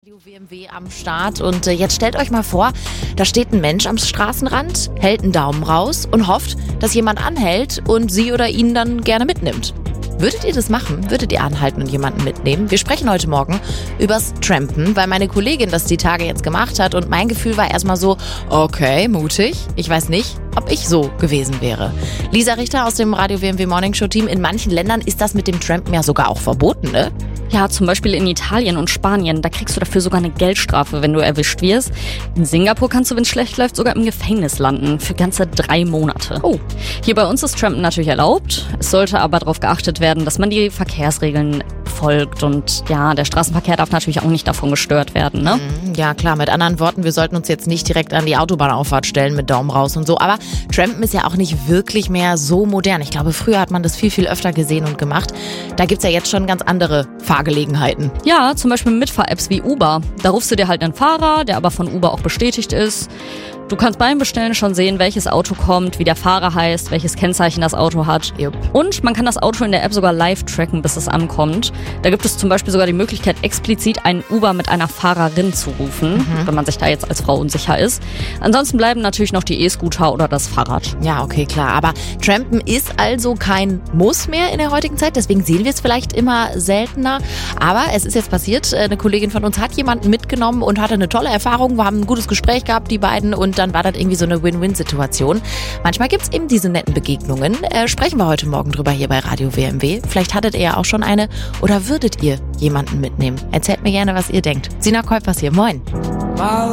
Radio WMW am Start und jetzt stellt euch mal vor, da steht ein Mensch am Straßenrand, hält einen Daumen raus und hofft, dass jemand anhält und sie oder ihn dann gerne mitnimmt. Würdet ihr das machen? Würdet ihr anhalten und jemanden mitnehmen? Wir sprechen heute Morgen übers Trampen, weil meine Kollegin das die Tage jetzt gemacht hat und mein Gefühl war erstmal so, okay, mutig. Ich weiß nicht, ob ich so gewesen wäre. Lisa Richter aus dem Radio WMW Morning Show Team. In manchen Ländern ist das mit dem Trampen ja sogar auch verboten, ne? Ja, zum Beispiel in Italien und Spanien. Da kriegst du dafür sogar eine Geldstrafe, wenn du erwischt wirst. In Singapur kannst du, wenn es schlecht läuft, sogar im Gefängnis landen. Für ganze 3 Monate. Oh. Hier bei uns ist Trampen natürlich erlaubt. Es sollte aber darauf geachtet werden, dass man die Verkehrsregeln folgt. Und ja, der Straßenverkehr darf natürlich auch nicht davon gestört werden, ne? Ja, klar. Mit anderen Worten, wir sollten uns jetzt nicht direkt an die Autobahnauffahrt stellen mit Daumen raus und so. Aber Trampen ist ja auch nicht wirklich mehr so modern. Ich glaube, früher hat man das viel, viel öfter gesehen und gemacht. Da gibt's ja jetzt schon ganz andere Fahrgelegenheiten. Ja, zum Beispiel Mitfahr-Apps wie Uber. Da rufst du dir halt einen Fahrer, der aber von Uber auch bestätigt ist. Du kannst beim Bestellen schon sehen, welches Auto kommt, wie der Fahrer heißt, welches Kennzeichen das Auto hat. Jupp. Und man kann das Auto in der App sogar live tracken, bis es ankommt. Da gibt es zum Beispiel sogar die Möglichkeit, explizit einen Uber mit einer Fahrerin zu rufen, wenn man sich da jetzt als Frau unsicher ist. Ansonsten bleiben natürlich noch die E-Scooter oder das Fahrrad. Ja, okay, klar. Aber Trampen ist also kein Muss mehr in der heutigen Zeit. Deswegen sehen wir es vielleicht immer seltener. Aber es ist jetzt passiert. Eine Kollegin von uns hat jemanden mitgenommen und hatte eine tolle Erfahrung. Wir haben ein gutes Gespräch gehabt, die beiden. Und dann war das irgendwie so eine Win-Win-Situation. Manchmal gibt es eben diese netten Begegnungen. Sprechen wir heute Morgen drüber hier bei Radio WMW. Vielleicht hattet ihr ja auch schon eine oder würdet ihr jemanden mitnehmen? Erzählt mir gerne, was ihr denkt. Sina Kuipers hier. Moin.